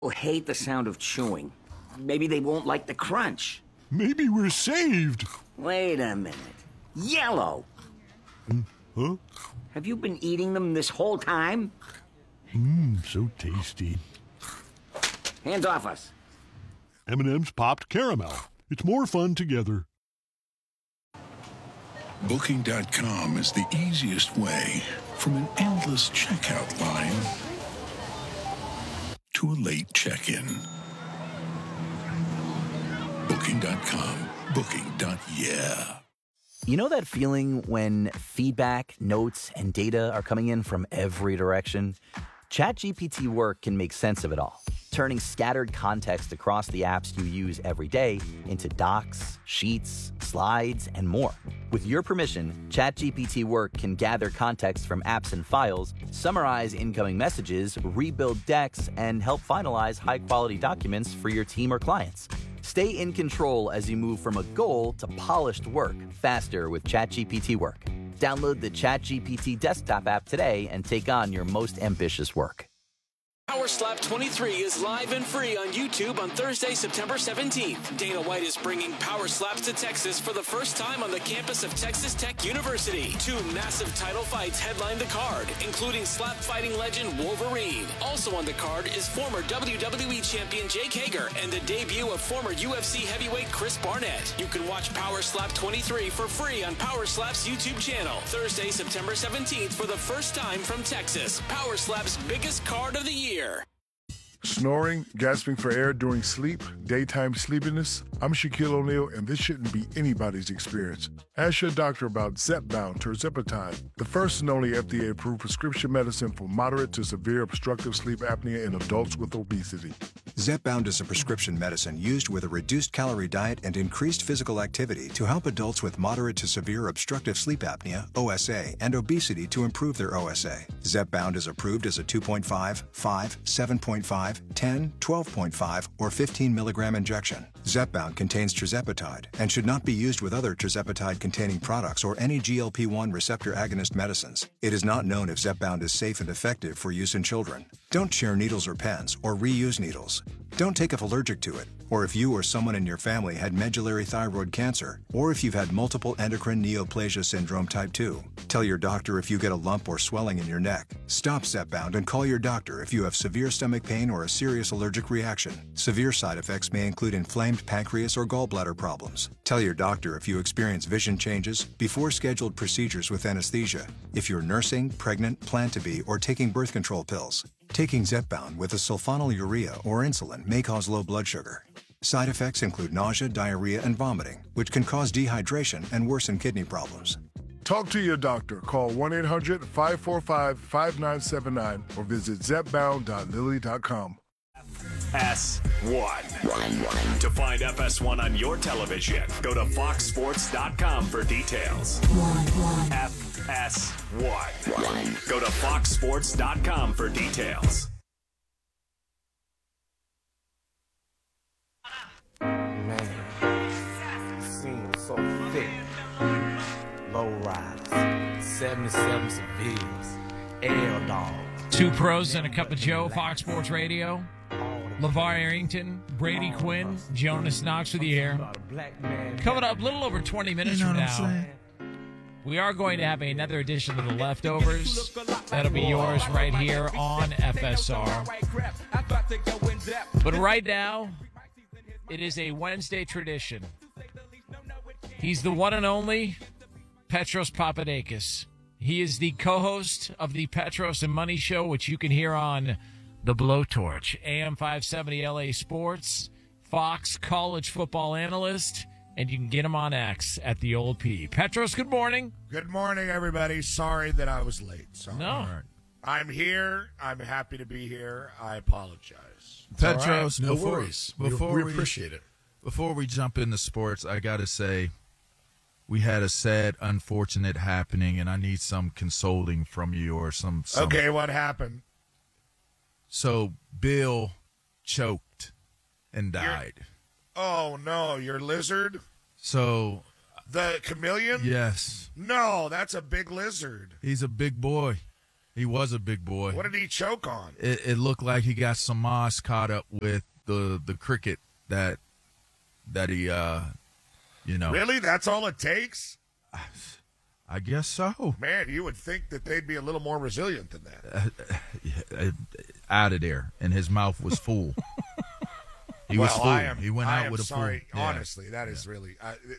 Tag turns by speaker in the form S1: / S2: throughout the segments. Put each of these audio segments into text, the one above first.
S1: hate the sound of chewing. Maybe they won't like the crunch.
S2: Maybe we're saved.
S1: Wait a minute. Yellow!
S2: Huh?
S1: Have you been eating them this whole time?
S2: So tasty.
S1: Hands off us.
S2: M&M's popped caramel. It's more fun together.
S3: Booking.com is the easiest way from an endless checkout line to a late check-in. Booking.com. Booking.yeah.
S4: You know that feeling when feedback, notes, and data are coming in from every direction? ChatGPT Work can make sense of it all, turning scattered context across the apps you use every day into docs, sheets, slides, and more. With your permission, ChatGPT Work can gather context from apps and files, summarize incoming messages, rebuild decks, and help finalize high-quality documents for your team or clients. Stay in control as you move from a goal to polished work faster with ChatGPT Work. Download the ChatGPT desktop app today and take on your most ambitious work.
S5: Power Slap 23 is live and free on YouTube on Thursday, September 17th. Dana White is bringing Power Slaps to Texas for the first time on the campus of Texas Tech University. 2 massive title fights headline the card, including slap fighting legend Wolverine. Also on the card is former WWE champion Jake Hager and the debut of former UFC heavyweight Chris Barnett. You can watch Power Slap 23 for free on Power Slap's YouTube channel. Thursday, September 17th for the first time from Texas. Power Slap's biggest card of the year.
S6: Snoring, gasping for air during sleep, daytime sleepiness. I'm Shaquille O'Neal, and this shouldn't be anybody's experience. Ask your doctor about Zepbound tirzepatide, the first and only FDA-approved prescription medicine for moderate to severe obstructive sleep apnea in adults with obesity.
S7: Zepbound is a prescription medicine used with a reduced calorie diet and increased physical activity to help adults with moderate to severe obstructive sleep apnea, OSA, and obesity to improve their OSA. Zepbound is approved as a 2.5, 5, 7.5, 10, 12.5, or 15 milligram injection. Zepbound contains tirzepatide and should not be used with other tirzepatide-containing products or any GLP-1 receptor agonist medicines. It is not known if Zepbound is safe and effective for use in children. Don't share needles or pens or reuse needles. Don't take if allergic to it, or if you or someone in your family had medullary thyroid cancer, or if you've had multiple endocrine neoplasia syndrome type 2. Tell your doctor if you get a lump or swelling in your neck. Stop Zepbound and call your doctor if you have severe stomach pain or a serious allergic reaction. Severe side effects may include inflamed pancreas or gallbladder problems. Tell your doctor if you experience vision changes before scheduled procedures with anesthesia, if you're nursing, pregnant, plan to be, or taking birth control pills. Taking Zepbound with a sulfonylurea or insulin may cause low blood sugar. Side effects include nausea, diarrhea, and vomiting, which can cause dehydration and worsen kidney problems.
S6: Talk to your doctor. Call 1-800-545-5979 or visit zepbound.lilly.com.
S8: FS1. To find FS1 on your television, go to foxsports.com for details. FS1. Go to foxsports.com for details.
S9: Man, seems so thick. Low riders, 77 civilians, L dogs.
S10: 2 pros and a cup of Joe, Fox Sports Radio. LeVar Arrington, Brady Quinn, Jonas Knox with you here. Coming up a little over 20 minutes from now, we are going to have another edition of The Leftovers. That'll be yours right here on FSR. But right now, it is a Wednesday tradition. He's the one and only Petros Papadakis. He is the co-host of the Petros and Money Show, which you can hear on The Blowtorch, AM 570 LA Sports, Fox college football analyst, and you can get him on X at the old P. Petros, good morning.
S11: Good morning, everybody. Sorry that I was late. Sorry.
S10: No.
S11: I'm here. I'm happy to be here. I apologize.
S12: Petros,
S11: right. No worries.
S12: We
S11: appreciate it.
S12: Before we jump into sports, I got to say, we had a sad, unfortunate happening, and I need some consoling from you or some.
S11: Okay, what happened?
S12: So Bill choked and died.
S11: Oh, no, your lizard?
S12: So.
S11: The chameleon?
S12: Yes.
S11: No, that's a big lizard.
S12: He's a big boy. He was a big boy.
S11: What did he choke on?
S12: It looked like he got some moss caught up with the cricket that he
S11: Really? That's all it takes?
S12: I guess so.
S11: Man, you would think that they'd be a little more resilient than that.
S12: Out of there, and his mouth was full. He was full. He went out with a full.
S11: Sorry, honestly, that is really.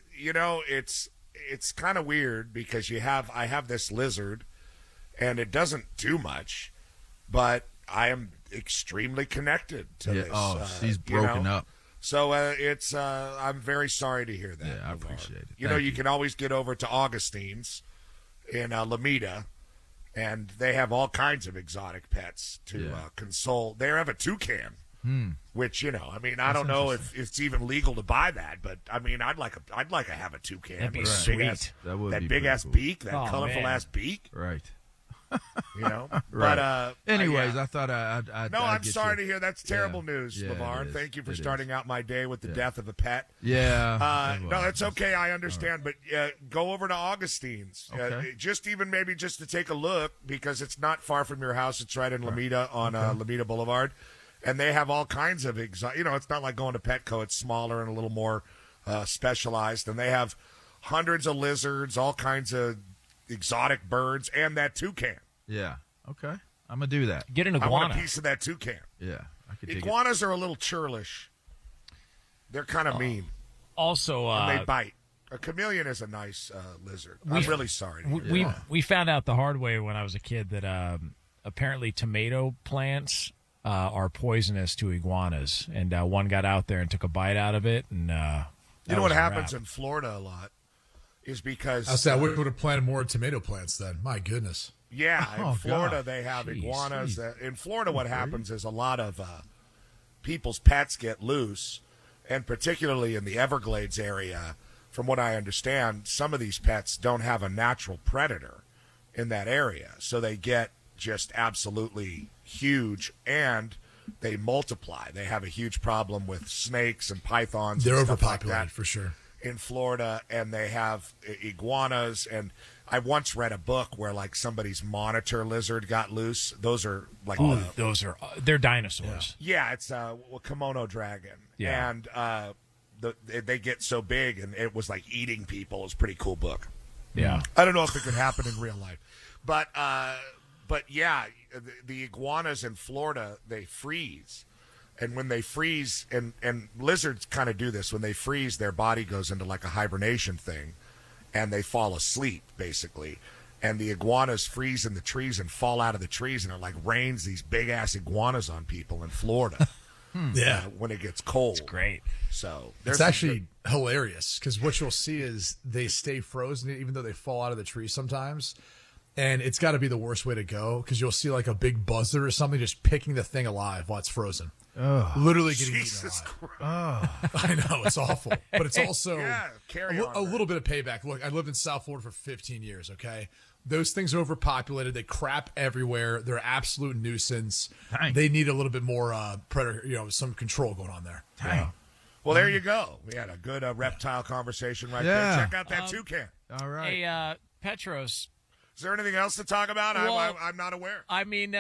S11: It's kind of weird because I have this lizard, and it doesn't do much, but I am extremely connected to this.
S12: Oh, he's broken up.
S11: So I'm very sorry to hear that.
S12: Yeah, I appreciate it.
S11: You can always get over to Augustine's in Lomita, and they have all kinds of exotic pets to console. They have a toucan, which I don't know if it's even legal to buy that, but I'd like to have a toucan.
S10: That'd be
S11: with
S10: sweet.
S11: That big ass beak, that colorful ass beak.
S12: Right.
S11: Right.
S12: But anyways, I thought I'd
S11: No, I'm sorry to hear. That's terrible news,
S12: Yeah,
S11: LeVar. Thank you for starting out my day with the death of a pet.
S12: Yeah.
S11: No, that's okay. I understand. But go over to Augustine's.
S12: Okay.
S11: Just to take a look, because it's not far from your house. It's right in Lomita on Lomita Boulevard. And they have all kinds of exotic. It's not like going to Petco. It's smaller and a little more specialized. And they have hundreds of lizards, all kinds of exotic birds, and that toucan.
S12: Yeah. Okay. I'm gonna do that.
S10: Get an iguana.
S11: I want a piece of that toucan.
S12: Yeah. I could
S11: Iguanas are a little churlish. They're kind of mean.
S10: Also,
S11: and they bite. A chameleon is a nice lizard. I'm really sorry.
S10: We found out the hard way when I was a kid that apparently tomato plants are poisonous to iguanas, and one got out there and took a bite out of it, and
S11: you know what happens in Florida a lot is because
S13: I would have planted more tomato plants then. My goodness.
S11: Yeah, in Florida they have iguanas. In Florida, what happens is a lot of people's pets get loose, and particularly in the Everglades area, from what I understand, some of these pets don't have a natural predator in that area, so they get just absolutely huge, and they multiply. They have a huge problem with snakes and pythons.
S13: They're
S11: and stuff
S13: overpopulated
S11: like that
S13: for sure
S11: in Florida, and they have iguanas. And I once read a book where somebody's monitor lizard got loose. Those are
S10: they're dinosaurs.
S11: Yeah, it's a kimono dragon.
S10: Yeah.
S11: And they get so big, and it was like eating people. It was a pretty cool book.
S10: Yeah.
S11: I don't know if it could happen in real life, but yeah, the iguanas in Florida, they freeze. And when they freeze, and lizards kind of do this, when they freeze, their body goes into like a hibernation thing, and they fall asleep, basically. And the iguanas freeze in the trees and fall out of the trees, and it rains these big-ass iguanas on people in Florida.
S13: Yeah.
S11: When it gets cold.
S10: It's great.
S11: So
S13: it's actually hilarious, because what you'll see is they stay frozen even though they fall out of the tree sometimes. And it's got to be the worst way to go, because you'll see a big buzzard or something just picking the thing alive while it's frozen.
S12: Oh,
S13: literally getting eaten alive.
S12: Oh.
S13: I know, it's awful. But it's also
S11: a
S13: little bit of payback. Look, I lived in South Florida for 15 years, okay? Those things are overpopulated. They crap everywhere. They're an absolute nuisance.
S12: Dang.
S13: They need a little bit more predator, some control going on there.
S12: Dang.
S13: Yeah.
S11: Well, there you go. We had a good reptile conversation right there. Check out that toucan.
S12: All right.
S10: Hey, Petros.
S11: Is there anything else to talk about?
S10: Well,
S11: I'm not aware.
S10: I mean,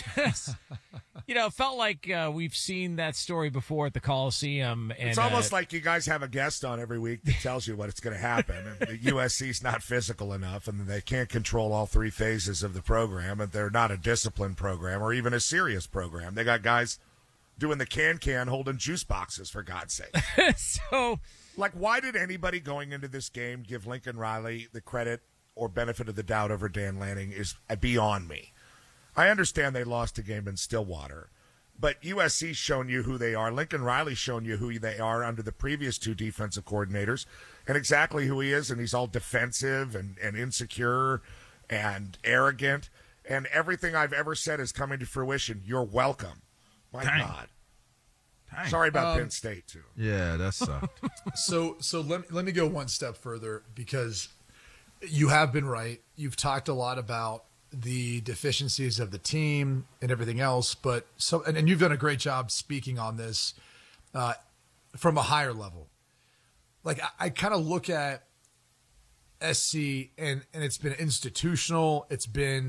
S10: it felt like we've seen that story before at the Coliseum. And,
S11: it's almost like you guys have a guest on every week that tells you what's going to happen. And the USC's not physical enough, and they can't control all three phases of the program, and they're not a disciplined program or even a serious program. They got guys doing the can holding juice boxes, for God's sake.
S10: So,
S11: why did anybody going into this game give Lincoln Riley the credit or benefit of the doubt over Dan Lanning is beyond me. I understand they lost a game in Stillwater, but USC's shown you who they are. Lincoln Riley's shown you who they are under the previous two defensive coordinators and exactly who he is, and he's all defensive and insecure and arrogant, and everything I've ever said is coming to fruition. You're welcome. My God.
S12: Dang.
S11: Sorry about Penn State, too.
S12: Yeah, that sucked.
S13: So let me go one step further, because you have been right. You've talked a lot about the deficiencies of the team and everything else, but and you've done a great job speaking on this from a higher level. I kind of look at SC and it's been institutional. It's been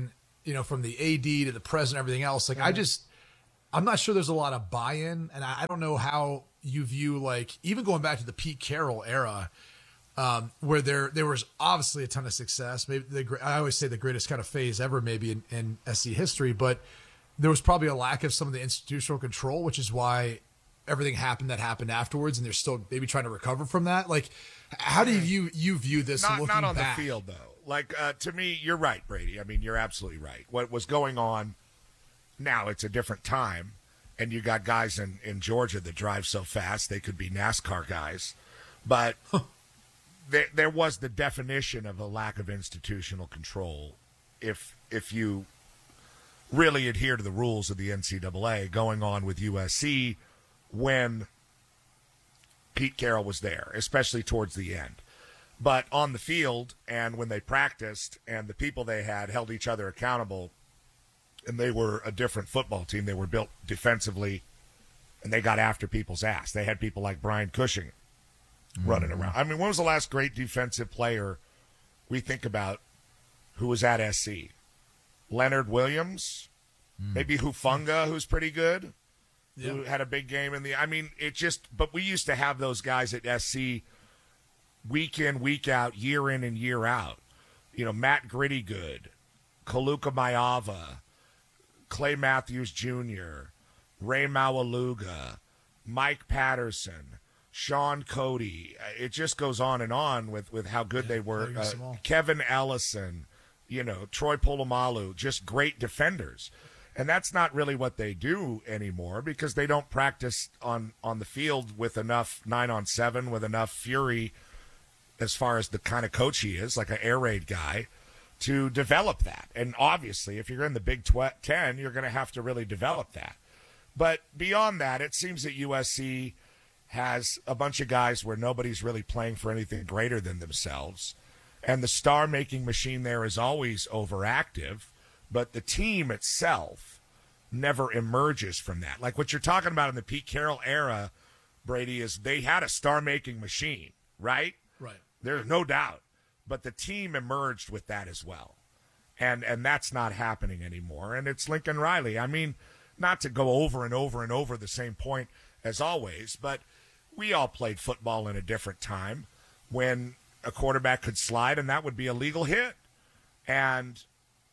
S13: from the AD to the president, everything else. Like, I'm not sure there's a lot of buy-in, and I don't know how you view, like, even going back to the Pete Carroll era, where there was obviously a ton of success. Maybe I always say the greatest kind of phase ever, maybe in SC history, but there was probably a lack of some of the institutional control, which is why everything happened afterwards, and they're still maybe trying to recover from that. Like, how do you view this?
S11: Not on
S13: back?
S11: The field, though. Like, to me, you're right, Brady. I mean, you're absolutely right. What was going on now, it's a different time, and you got guys in Georgia that drive so fast they could be NASCAR guys. But there was the definition of a lack of institutional control if you really adhere to the rules of the NCAA going on with USC when Pete Carroll was there, especially towards the end. But on the field and when they practiced and the people they had held each other accountable, and they were a different football team. They were built defensively, and they got after people's ass. They had people like Brian Cushing running around. I mean, when was the last great defensive player we think about who was at SC? Leonard Williams? Maybe Hufunga, who's pretty good, who had a big game in the – I mean, but we used to have those guys at SC week in, week out, year in and year out. Matt Grittygood, Kaluka Mayava, Clay Matthews Jr., Ray Maualuga, Mike Patterson, Sean Cody. It just goes on and on with how good they were. Kevin Ellison, Troy Polamalu, just great defenders. And that's not really what they do anymore because they don't practice on the field with enough 9-on-7, with enough fury as far as the kind of coach he is, like an air raid guy, to develop that. And obviously, if you're in the Big 10, you're going to have to really develop that. But beyond that, it seems that USC has a bunch of guys where nobody's really playing for anything greater than themselves. And the star-making machine there is always overactive, but the team itself never emerges from that. Like what you're talking about in the Pete Carroll era, Brady, is they had a star-making machine, right?
S13: Right.
S11: There's no doubt. But the team emerged with that as well. And that's not happening anymore. And it's Lincoln Riley. I mean, not to go over and over and over the same point as always, but we all played football in a different time when a quarterback could slide and that would be a legal hit. And,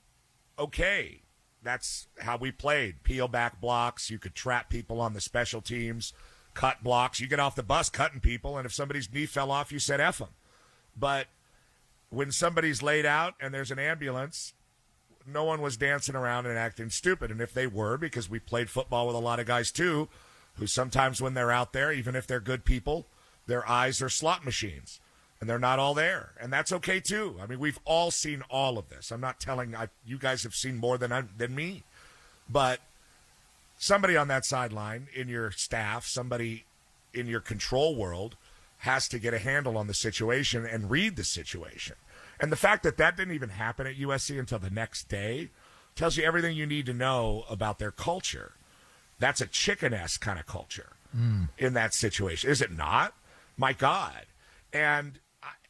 S11: okay, that's how we played. Peel back blocks. You could trap people on the special teams, cut blocks. You get off the bus cutting people, and if somebody's knee fell off, you said F them. But when somebody's laid out and there's an ambulance, no one was dancing around and acting stupid. And if they were, because we played football with a lot of guys too, who sometimes when they're out there, even if they're good people, their eyes are slot machines. And they're not all there. And that's okay too. I mean, we've all seen all of this. I'm not telling you guys have seen more than me. But somebody on that sideline in your staff, somebody in your control world has to get a handle on the situation and read the situation. And the fact that didn't even happen at USC until the next day tells you everything you need to know about their culture. That's a chicken-esque kind of culture in that situation. Is it not? My God. And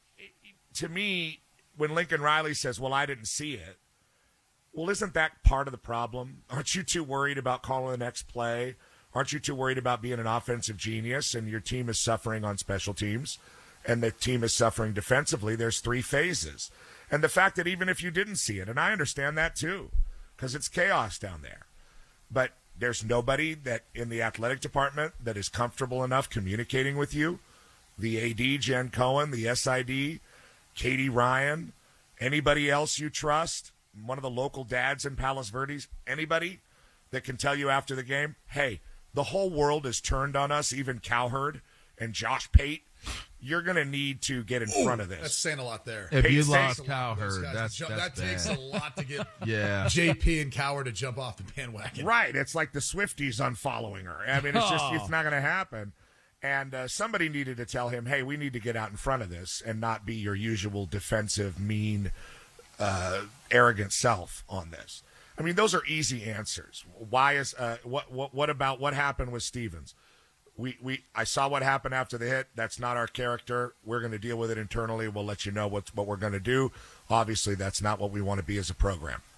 S11: to me, when Lincoln Riley says, well, I didn't see it, well, isn't that part of the problem? Aren't you too worried about calling the next play? Aren't you too worried about being an offensive genius and your team is suffering on special teams and the team is suffering defensively? There's 3 phases. And the fact that even if you didn't see it, and I understand that too, because it's chaos down there, but there's nobody that in the athletic department that is comfortable enough communicating with you. The AD, Jen Cohen, the SID, Katie Ryan, anybody else you trust, one of the local dads in Palos Verdes, anybody that can tell you after the game, hey, the whole world has turned on us, even Cowherd and Josh Pate. You're going to need to get in front of this.
S13: That's saying a lot there.
S12: If you lost Cowherd, that's
S13: that takes a lot to get
S12: JP
S13: and Cowherd to jump off the bandwagon.
S11: Right. It's like the Swifties unfollowing her. I mean, it's not going to happen. And somebody needed to tell him, hey, we need to get out in front of this and not be your usual defensive, mean, arrogant self on this. I mean, those are easy answers. Why is what about what happened with Stevens? I saw what happened after the hit. That's not our character. We're going to deal with it internally. We'll let you know what we're going to do. Obviously, that's not what we want to be as a program.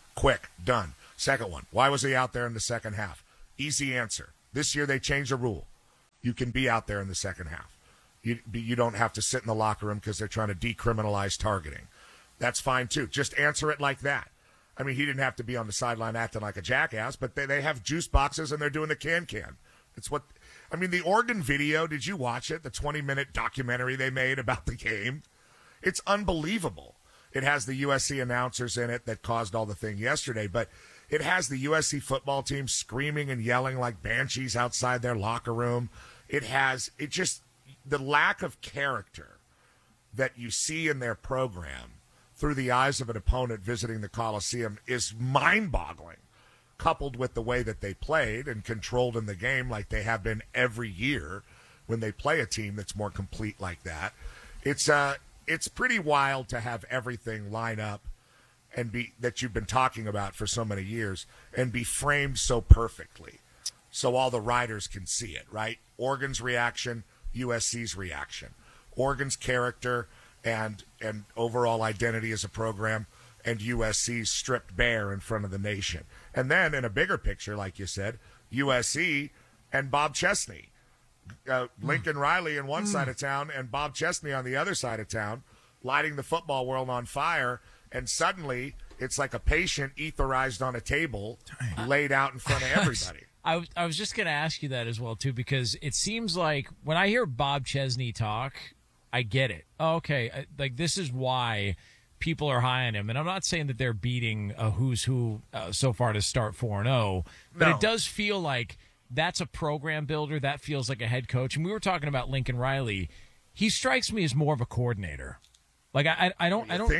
S11: Quick, done. Second one, why was he out there in the second half? Easy answer. This year they changed a rule. You can be out there in the second half. You don't have to sit in the locker room because they're trying to decriminalize targeting. That's fine, too. Just answer it like that. I mean, he didn't have to be on the sideline acting like a jackass, but they have juice boxes and they're doing the can-can. It's what – I mean, the Oregon video, did you watch it? The 20-minute documentary they made about the game? It's unbelievable. It has the USC announcers in it that caused all the thing yesterday, but it has the USC football team screaming and yelling like banshees outside their locker room. It just – the lack of character that you see in their program through the eyes of an opponent visiting the Coliseum is mind-boggling, coupled with the way that they played and controlled in the game like they have been every year when they play a team that's more complete like that. It's pretty wild to have everything line up and be that you've been talking about for so many years and be framed so perfectly so all the writers can see it, right? Oregon's reaction, USC's reaction. Oregon's character and overall identity as a program, and USC's stripped bare in front of the nation. And then in a bigger picture, like you said, USC and Bob Chesney. Lincoln Riley on one side of town and Bob Chesney on the other side of town, lighting the football world on fire, and suddenly it's like a patient etherized on a table laid out in front of everybody.
S10: I was just going to ask you that as well, too, because it seems like when I hear Bob Chesney talk, I get it. Oh, okay, like this is why people are high on him. And I'm not saying that they're beating a who's who so far to start 4-0, but it does feel like that's a program builder. That feels like a head coach. And we were talking about Lincoln Riley. He strikes me as more of a coordinator. Like I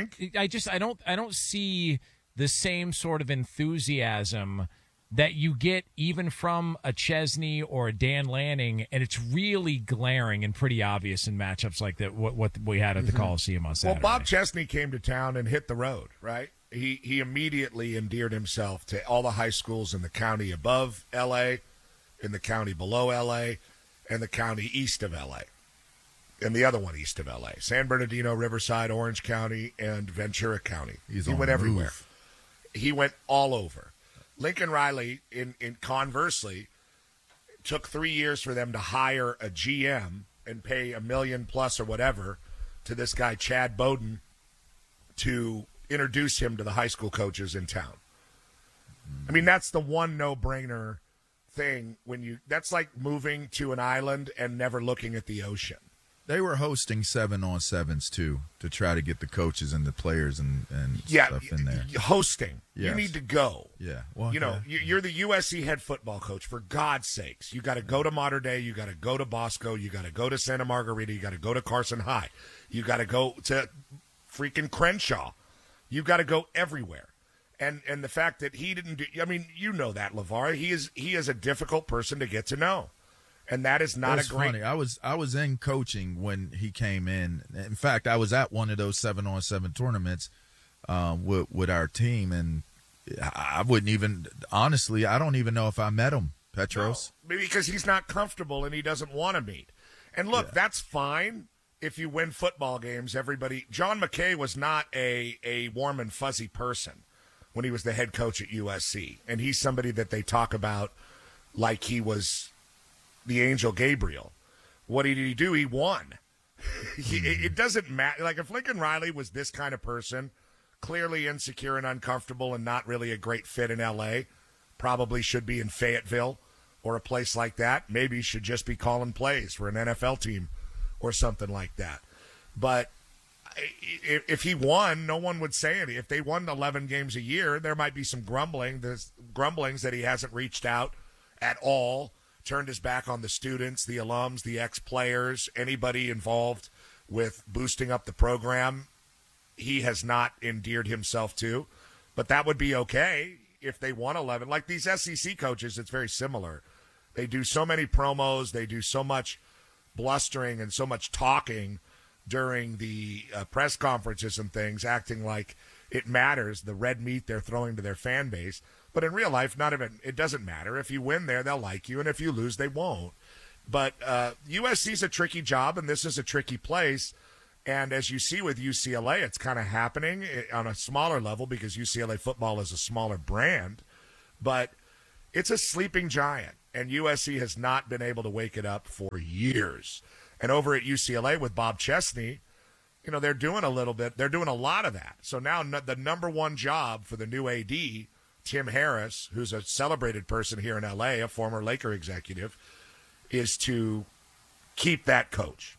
S10: don't see the same sort of enthusiasm that you get even from a Chesney or a Dan Lanning, and it's really glaring and pretty obvious in matchups like that. What we had at the Coliseum on Saturday.
S11: Well, Bob Chesney came to town and hit the road, right? He immediately endeared himself to all the high schools in the county above L.A., in the county below L.A., and the county east of L.A., and the other one east of L.A., San Bernardino, Riverside, Orange County, and Ventura County. He went everywhere. He went all over. Lincoln Riley, in conversely, took 3 years for them to hire a GM and pay $1 million plus or whatever to this guy, Chad Bowden, to introduce him to the high school coaches in town. I mean, that's the one no-brainer thing that's like moving to an island and never looking at the ocean.
S12: They were hosting 7-on-7s too to try to get the coaches and the players and stuff in there.
S11: Hosting.
S12: Yes.
S11: You need to go.
S12: Yeah. Well,
S11: you're the USC head football coach. For God's sakes, you got to go to Mater Dei. You got to go to Bosco. You got to go to Santa Margarita. You got to go to Carson High. You got to go to freaking Crenshaw. You got to go everywhere. And the fact that he didn't do. I mean, you know that, LeVar. He is a difficult person to get to know. And that is not a great.
S12: Funny. I was in coaching when he came in. In fact, I was at one of those 7-on-7 tournaments with our team, and I wouldn't even honestly. I don't even know if I met him, Petros.
S11: No, because he's not comfortable and he doesn't want to meet. And look, that's fine if you win football games. Everybody. John McKay was not a warm and fuzzy person when he was the head coach at USC, and he's somebody that they talk about like he was the angel Gabriel. What did he do? He won. It doesn't matter. Like, if Lincoln Riley was this kind of person, clearly insecure and uncomfortable and not really a great fit in L.A., probably should be in Fayetteville or a place like that. Maybe he should just be calling plays for an NFL team or something like that. But if he won, no one would say anything. If they won 11 games a year, there might be some grumbling. There's grumblings that he hasn't reached out at all, turned his back on the students, the alums, the ex-players, anybody involved with boosting up the program. He has not endeared himself to. But that would be okay if they won 11. Like these SEC coaches, it's very similar. They do so many promos. They do so much blustering and so much talking during the press conferences and things, acting like it matters, the red meat they're throwing to their fan base. But in real life, it doesn't matter. If you win there, they'll like you, and if you lose, they won't. But USC's a tricky job, and this is a tricky place. And as you see with UCLA, it's kind of happening on a smaller level because UCLA football is a smaller brand. But it's a sleeping giant, and USC has not been able to wake it up for years. And over at UCLA with Bob Chesney, you know, they're doing a little bit. They're doing a lot of that. So now the number one job for the new AD, Tim Harris, who's a celebrated person here in L.A., a former Laker executive, is to keep that coach.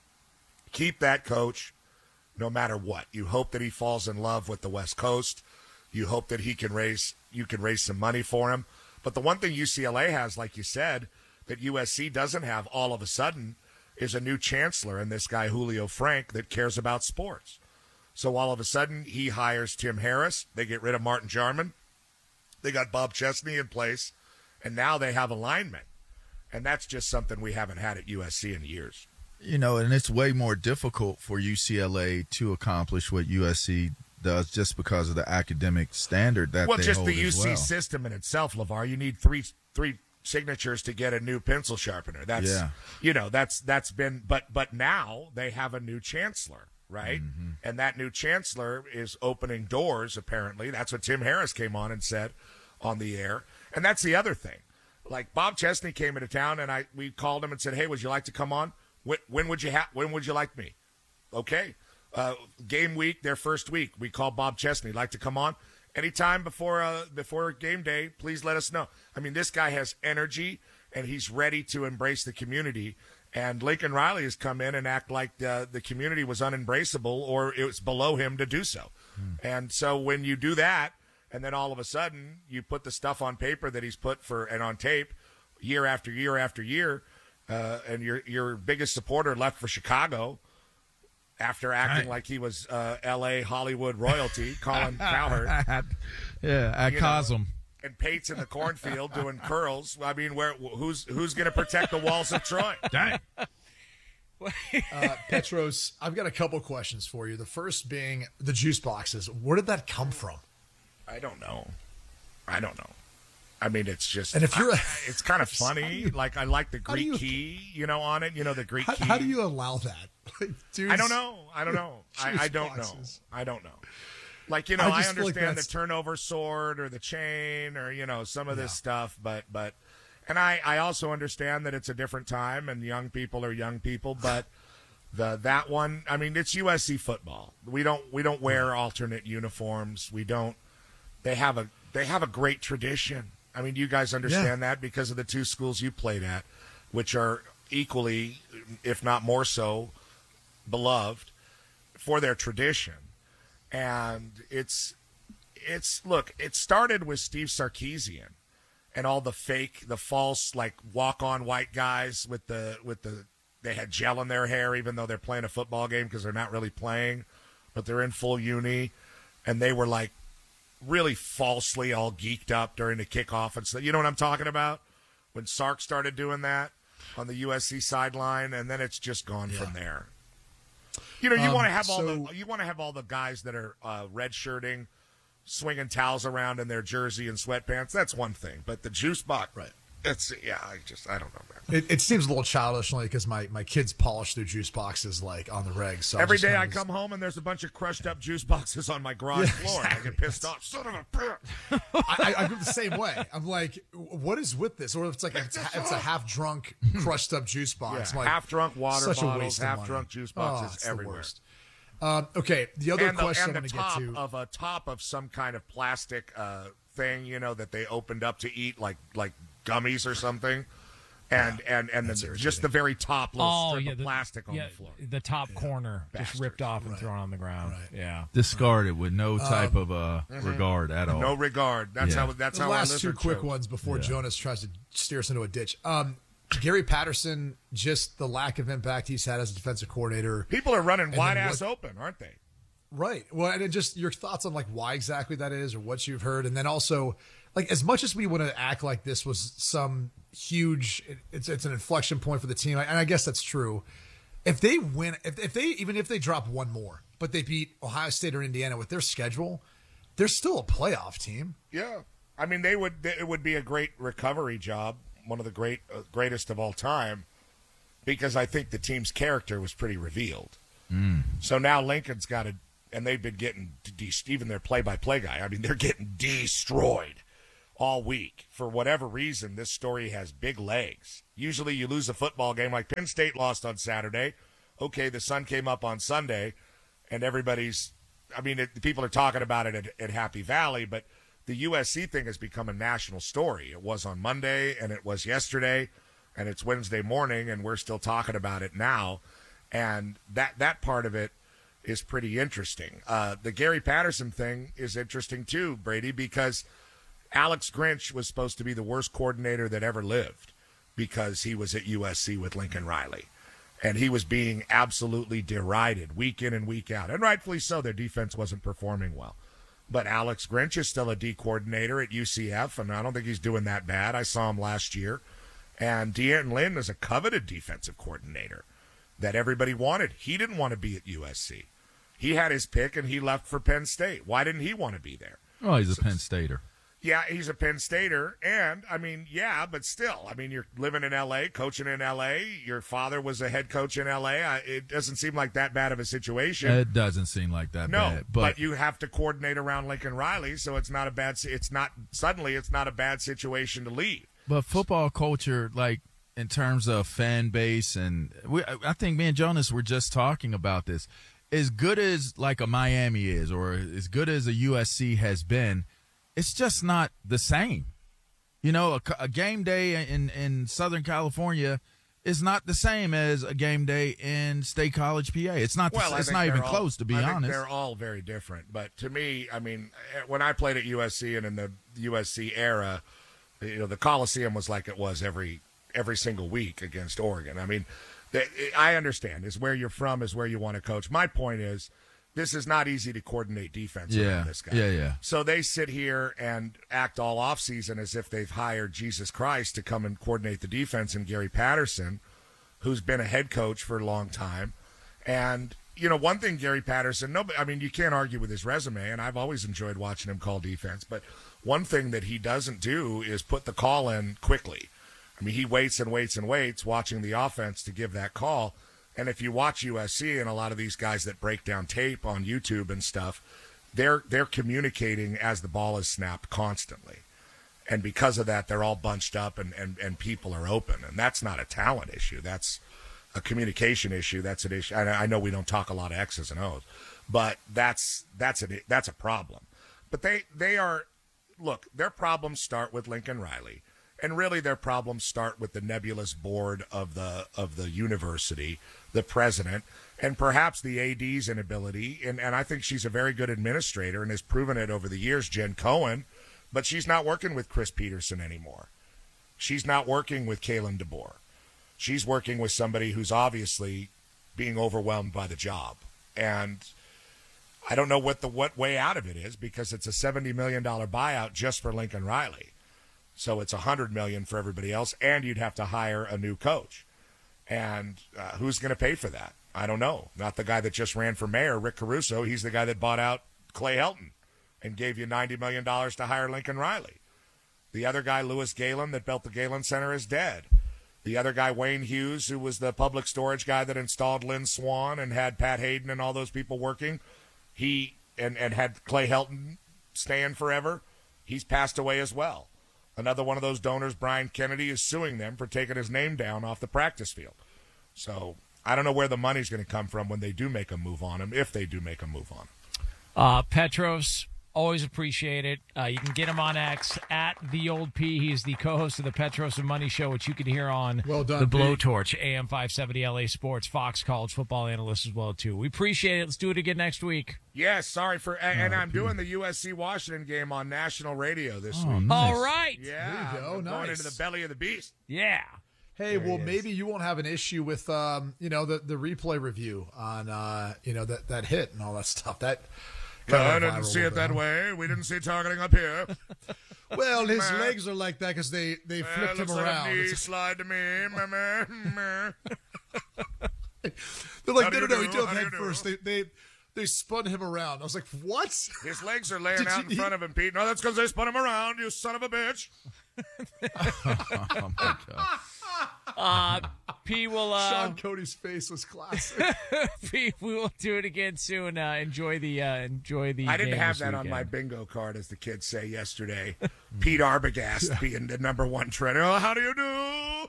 S11: Keep that coach no matter what. You hope that he falls in love with the West Coast. You hope that you can raise some money for him. But the one thing UCLA has, like you said, that USC doesn't have all of a sudden is a new chancellor in this guy, Julio Frank, that cares about sports. So all of a sudden, he hires Tim Harris. They get rid of Martin Jarman. They got Bob Chesney in place, and now they have alignment. And that's just something we haven't had at USC in years.
S12: You know, and it's way more difficult for UCLA to accomplish what USC does just because of the academic standard that
S11: well,
S12: they
S11: just
S12: hold
S11: the
S12: as
S11: UC
S12: well.
S11: system in itself, LeVar. You need three signatures to get a new pencil sharpener. That's you know, that's been but now they have a new chancellor, right? Mm-hmm. And that new chancellor is opening doors, apparently. That's what Tim Harris came on and said on the air. And that's the other thing. Like Bob Chesney came into town and we called him and said, "Hey, would you like to come on? When would you like me?" Okay. Game week, their first week, we called Bob Chesney. Like to come on? Anytime before game day, please let us know. I mean, this guy has energy, and he's ready to embrace the community. And Lincoln Riley has come in and act like the community was unembraceable or it was below him to do so. And so when you do that, and then all of a sudden you put the stuff on paper that he's put and on tape year after year after year, and your biggest supporter left for Chicago after acting like he was L.A. Hollywood royalty, Colin Cowherd.
S12: At Cosm.
S11: And Pate's in the cornfield doing curls. I mean, who's going to protect the walls of Troy?
S12: Dang.
S13: Petros, I've got a couple questions for you. The first being the juice boxes. Where did that come from?
S11: I don't know. I mean, it's just,
S13: and if you're,
S11: it's kind of funny. Like I like the Greek key, on it. The Greek key.
S13: How do you allow that?
S11: Dude, I don't know. I don't know. Like, I understand the turnover sword or the chain or, some of this stuff, but I also understand that it's a different time and young people are young people, but that one, I mean, it's USC football. We don't wear alternate uniforms. They have a great tradition. I mean, you guys understand that because of the two schools you played at, which are equally, if not more so, beloved for their tradition. And it's look, it started with Steve Sarkisian and all the false like walk-on white guys with the they had gel in their hair even though they're playing a football game because they're not really playing, but they're in full uni, and they were like really falsely all geeked up during the kickoff and stuff. You know what I'm talking about? When Sark started doing that on the USC sideline, and then it's just gone from there. You want to have all the guys that are red-shirting, swinging towels around in their jersey and sweatpants. That's one thing, but the juice box, right? That's I don't know, man.
S13: It seems a little childish, only because my kids polish their juice boxes like on the regs. So
S11: every day I come home and there's a bunch of crushed up juice boxes on my garage floor. Exactly. I get pissed off. Son of a bitch.
S13: I go the same way. I'm like, what is with this? Or it's like it's a half drunk, crushed up juice box.
S11: Yeah,
S13: like,
S11: half drunk water
S13: such
S11: bottles,
S13: a waste
S11: half
S13: of
S11: drunk juice boxes everywhere.
S13: Okay, the other question
S11: and
S13: I'm going to get to
S11: of a top of some kind of plastic thing, that they opened up to eat like gummies or something, and just the very top little strip of plastic on the floor.
S10: The top corner just ripped off and thrown on the ground. Right. Yeah,
S12: discarded with no type of regard at all.
S11: No regard. That's how.
S13: The
S11: how.
S13: Last two quick ones before Jonas tries to steer us into a ditch. Gary Patterson, just the lack of impact he's had as a defensive coordinator.
S11: People are running wide ass open, aren't they?
S13: Right. Well, and just your thoughts on like why exactly that is, or what you've heard, and then also, like, as much as we want to act like this was some huge, it's an inflection point for the team, and I guess that's true. If they win, if they drop one more, but they beat Ohio State or Indiana with their schedule, they're still a playoff team.
S11: Yeah, I mean it would be a great recovery job, one of the greatest of all time, because I think the team's character was pretty revealed. So now Lincoln's got to, and they've been getting, even their play-by-play guy, I mean, they're getting destroyed all week. For whatever reason, this story has big legs. Usually you lose a football game like Penn State lost on Saturday. Okay, the sun came up on Sunday, and everybody's, I mean, people are talking about it at Happy Valley, but the USC thing has become a national story. It was on Monday, and it was yesterday, and it's Wednesday morning, and we're still talking about it now. And that part of it is pretty interesting. The Gary Patterson thing is interesting too, Brady, because Alex Grinch was supposed to be the worst coordinator that ever lived because he was at USC with Lincoln Riley. And he was being absolutely derided week in and week out. And rightfully so, their defense wasn't performing well. But Alex Grinch is still a D coordinator at UCF, and I don't think he's doing that bad. I saw him last year. And D'Anton Lynn is a coveted defensive coordinator that everybody wanted. He didn't want to be at USC. He had his pick, and he left for Penn State. Why didn't he want to be there?
S12: Oh, he's a Penn Stater.
S11: Yeah, he's a Penn Stater, and, I mean, yeah, but still, I mean, you're living in L.A., coaching in L.A., your father was a head coach in L.A., it doesn't seem like that bad of a situation.
S12: It doesn't seem like that bad.
S11: But you have to coordinate around Lincoln Riley, so it's not a bad situation to leave.
S12: But football culture, like, in terms of fan base, and I think me and Jonas were just talking about this, as good as, like, a Miami is, or as good as a USC has been, it's just not the same. You know, a game day in Southern California is not the same as a game day in State College, PA. It's not. It's not even close, to be honest.
S11: They're all very different. But to me, I mean, when I played at USC and in the USC era, you know, the Coliseum was like it was every single week against Oregon. I mean, I understand. Is where you're from is where you want to coach. My point is, this is not easy to coordinate defense around this guy.
S12: Yeah.
S11: So they sit here and act all offseason as if they've hired Jesus Christ to come and coordinate the defense, and Gary Patterson, who's been a head coach for a long time. And, you know, one thing Gary Patterson, I mean, you can't argue with his resume, and I've always enjoyed watching him call defense, but one thing that he doesn't do is put the call in quickly. I mean, he waits and waits and waits watching the offense to give that call. And if you watch USC and a lot of these guys that break down tape on YouTube and stuff, they're communicating as the ball is snapped constantly. And because of that, they're all bunched up and people are open. And that's not a talent issue. That's a communication issue. That's an issue. I know we don't talk a lot of X's and O's, but that's a problem. But they are, look, their problems start with Lincoln Riley. And really their problems start with the nebulous board of the university, the president, and perhaps the AD's inability. And I think she's a very good administrator and has proven it over the years, Jen Cohen, but she's not working with Chris Peterson anymore. She's not working with Kalen DeBoer. She's working with somebody who's obviously being overwhelmed by the job. And I don't know what way out of it is, because it's a $70 million buyout just for Lincoln Riley. So it's $100 million for everybody else, and you'd have to hire a new coach. And who's going to pay for that? I don't know. Not the guy that just ran for mayor, Rick Caruso. He's the guy that bought out Clay Helton and gave you $90 million to hire Lincoln Riley. The other guy, Louis Galen, that built the Galen Center, is dead. The other guy, Wayne Hughes, who was the public storage guy that installed Lynn Swan and had Pat Hayden and all those people working, he and had Clay Helton staying forever, he's passed away as well. Another one of those donors, Brian Kennedy, is suing them for taking his name down off the practice field. So I don't know where the money's going to come from when they do make a move on him, if they do make a move on him.
S10: Petros, always appreciate it. You can get him on X at the old P. He's the co-host of the Petros and Money Show, which you can hear on
S13: the
S10: Blowtorch, AM 570 LA Sports, Fox College football analyst as well too. We appreciate it. Let's do it again next week.
S11: Yes, sorry for, and I'm doing the USC Washington game on national radio this week.
S10: Nice. All right.
S11: Yeah,
S13: there you go.
S11: Going into the belly of the beast.
S10: Yeah.
S13: Hey, well, maybe you won't have an issue with, the replay review on, that hit and all that stuff. That
S11: I didn't see it that way. We didn't see targeting up here.
S13: Well, his legs are like that because they flipped him around.
S11: Like a knee slide to me.
S13: They're like, no, he dove head first. They spun him around. I was like, what?
S11: His legs are laying out in front of him, Pete. No, that's because they spun him around, you son of a bitch.
S12: Oh, my God.
S10: P will.
S13: Sean Cody's face was classic.
S10: P, we will do it again soon. Enjoy the.
S11: I didn't
S10: game
S11: have
S10: this
S11: that on
S10: weekend.
S11: my bingo card, as the kids say yesterday. Pete Arbogast being the number one trend. Oh, how do you do?